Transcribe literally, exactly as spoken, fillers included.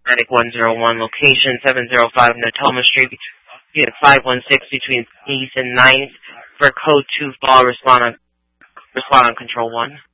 Medic one zero one, location seven zero five Natoma Street, unit five one six between eighth and ninth. For code two fall, respond on, respond on control one.